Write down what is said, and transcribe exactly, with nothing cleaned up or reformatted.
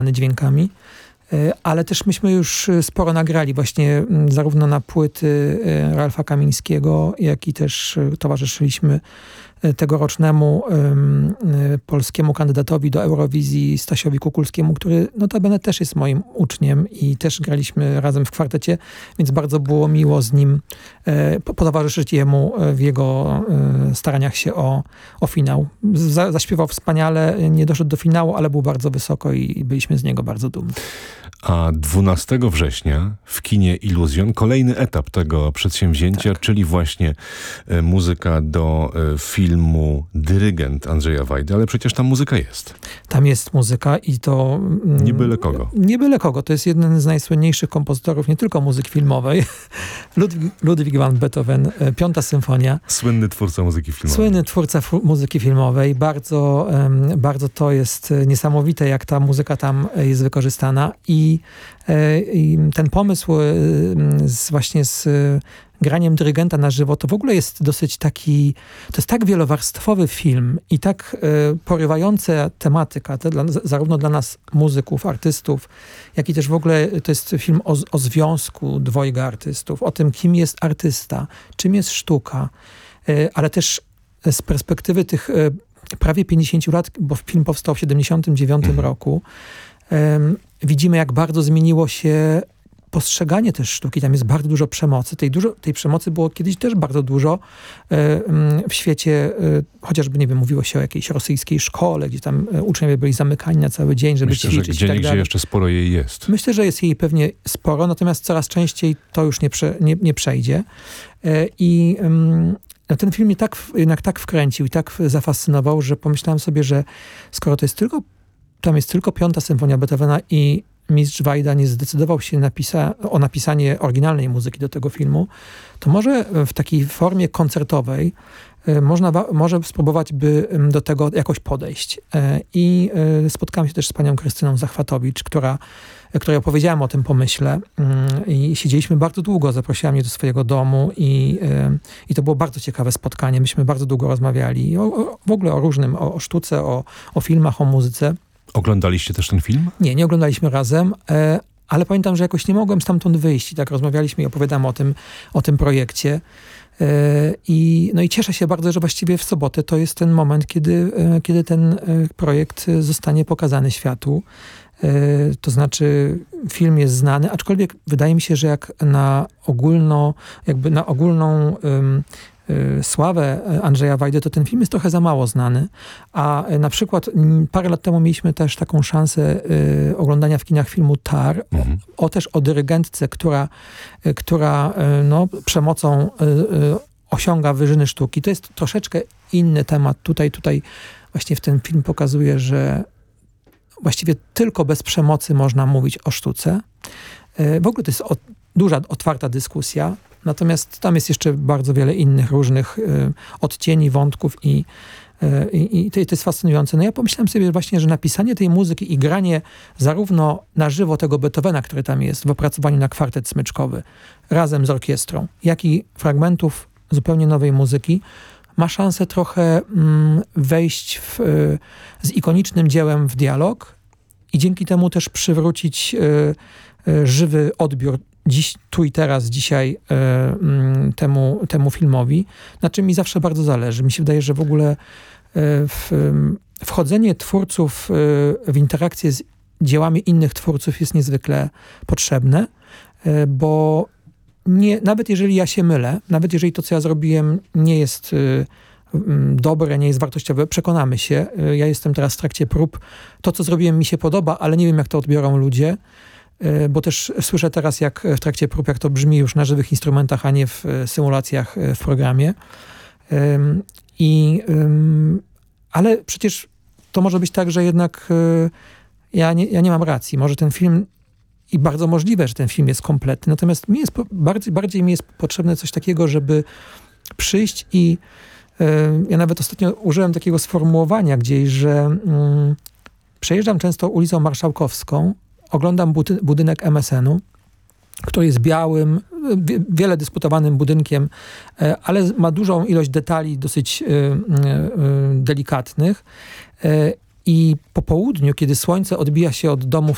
dźwiękami. Ale też myśmy już sporo nagrali właśnie zarówno na płyty Ralfa Kamińskiego, jak i też towarzyszyliśmy tegorocznemu um, polskiemu kandydatowi do Eurowizji Stasiowi Kukulskiemu, który notabene też jest moim uczniem i też graliśmy razem w kwartecie, więc bardzo było miło z nim e, potowarzyszyć jemu w jego e, staraniach się o, o finał. Za, zaśpiewał wspaniale, nie doszedł do finału, ale był bardzo wysoko i, i byliśmy z niego bardzo dumni. A dwunastego września w kinie Iluzjon kolejny etap tego przedsięwzięcia, tak. czyli właśnie e, muzyka do e, filmu Dyrygent Andrzeja Wajdy, ale przecież tam muzyka jest. Tam jest muzyka i to... Mm, nie byle kogo. Nie byle kogo. To jest jeden z najsłynniejszych kompozytorów, nie tylko muzyki filmowej. Ludwig, Ludwig van Beethoven, e, Piąta Symfonia. Słynny twórca muzyki filmowej. Słynny twórca f- muzyki filmowej. Bardzo, um, bardzo to jest niesamowite, jak ta muzyka tam jest wykorzystana i I ten pomysł z, właśnie z graniem dyrygenta na żywo, to w ogóle jest dosyć taki, to jest tak wielowarstwowy film i tak porywająca tematyka, to dla, zarówno dla nas muzyków, artystów, jak i też w ogóle to jest film o, o związku dwojga artystów, o tym, kim jest artysta, czym jest sztuka, ale też z perspektywy tych prawie pięćdziesięciu lat, bo film powstał w siedemdziesiątym dziewiątym mhm. roku, Um, widzimy, jak bardzo zmieniło się postrzeganie też sztuki. Tam jest bardzo dużo przemocy. Tej, dużo, tej przemocy było kiedyś też bardzo dużo um, w świecie, um, chociażby, nie wiem, mówiło się o jakiejś rosyjskiej szkole, gdzie tam um, uczniowie byli zamykani na cały dzień, żeby Myślę, ćwiczyć że gdzie i tak niegdzie dalej. jeszcze sporo jej jest. Myślę, że jest jej pewnie sporo, natomiast coraz częściej to już nie, prze, nie, nie przejdzie. E, I um, no, ten film mnie tak, jednak tak wkręcił i tak zafascynował, że pomyślałem sobie, że skoro to jest tylko tam jest tylko Piąta Symfonia Beethovena i mistrz Wajda nie zdecydował się napisa- o napisanie oryginalnej muzyki do tego filmu, to może w takiej formie koncertowej y, można ba- może spróbować by do tego jakoś podejść. Y, I y, spotkałem się też z panią Krystyną Zachwatowicz, która, y, której opowiedziałem o tym pomyśle y, i siedzieliśmy bardzo długo, zaprosiła mnie do swojego domu i, y, i to było bardzo ciekawe spotkanie. Myśmy bardzo długo rozmawiali o, o, w ogóle o różnym, o, o sztuce, o, o filmach, o muzyce. Oglądaliście też ten film? Nie, nie oglądaliśmy razem, e, ale pamiętam, że jakoś nie mogłem stamtąd wyjść i tak rozmawialiśmy i opowiadamy o tym, o tym projekcie. E, i, no i cieszę się bardzo, że właściwie w sobotę to jest ten moment, kiedy, e, kiedy ten e, projekt zostanie pokazany światu. E, to znaczy film jest znany, aczkolwiek wydaje mi się, że jak na ogólno, jakby na ogólną um, sławę Andrzeja Wajdy, to ten film jest trochę za mało znany, a na przykład parę lat temu mieliśmy też taką szansę y, oglądania w kinach filmu Tar, mhm. o, o też o dyrygentce, która, y, która y, no, przemocą y, y, osiąga wyżyny sztuki. To jest troszeczkę inny temat. Tutaj, tutaj właśnie w ten film pokazuje, że właściwie tylko bez przemocy można mówić o sztuce. Y, w ogóle to jest o, duża, otwarta dyskusja. Natomiast tam jest jeszcze bardzo wiele innych różnych y, odcieni, wątków i, y, i to, to jest fascynujące. No ja pomyślałem sobie właśnie, że napisanie tej muzyki i granie zarówno na żywo tego Beethovena, który tam jest w opracowaniu na kwartet smyczkowy, razem z orkiestrą, jak i fragmentów zupełnie nowej muzyki, ma szansę trochę mm, wejść w, y, z ikonicznym dziełem w dialog i dzięki temu też przywrócić y, y, żywy odbiór dziś, tu i teraz, dzisiaj y, y, temu, temu filmowi, na czym mi zawsze bardzo zależy. Mi się wydaje, że w ogóle y, w, y, wchodzenie twórców y, w interakcję z dziełami innych twórców jest niezwykle potrzebne, y, bo nie, nawet jeżeli ja się mylę, nawet jeżeli to, co ja zrobiłem, nie jest y, y, dobre, nie jest wartościowe, przekonamy się. Y, ja jestem teraz w trakcie prób. To, co zrobiłem, mi się podoba, ale nie wiem, jak to odbiorą ludzie. Bo też słyszę teraz, jak w trakcie prób, jak to brzmi już na żywych instrumentach, a nie w symulacjach w programie. I, ale przecież to może być tak, że jednak ja nie, ja nie mam racji. Może ten film, i bardzo możliwe, że ten film jest kompletny, natomiast mi jest bardziej, bardziej mi jest potrzebne coś takiego, żeby przyjść i ja nawet ostatnio użyłem takiego sformułowania gdzieś, że przejeżdżam często ulicą Marszałkowską, oglądam budynek M S N-u, który jest białym, wiele dyskutowanym budynkiem, ale ma dużą ilość detali dosyć delikatnych. I po południu, kiedy słońce odbija się od domów